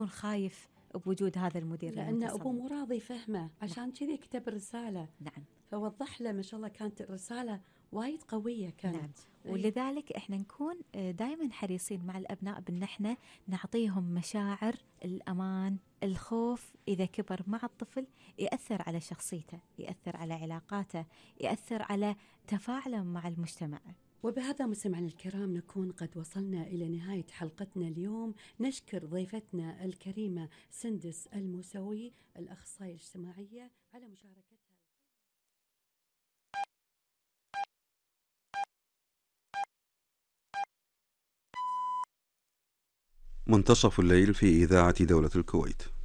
خايف بوجود هذا المدير لأن أبوه المتسلط. مو راضي يفهمه، عشان كذي كتب الرسالة. نعم. فوضح له ما شاء الله، كانت الرسالة وايد قوية كانت. نعم. ولذلك احنا نكون دائما حريصين مع الأبناء بأن احنا نعطيهم مشاعر الأمان. الخوف إذا كبر مع الطفل يأثر على شخصيته، يأثر على علاقاته، يأثر على تفاعله مع المجتمع. وبهذا مستمعينا الكرام نكون قد وصلنا إلى نهاية حلقتنا اليوم. نشكر ضيفتنا الكريمة سندس الموسوي، الأخصائية الاجتماعية، على مشاركتها. منتصف الليل في إذاعة دولة الكويت.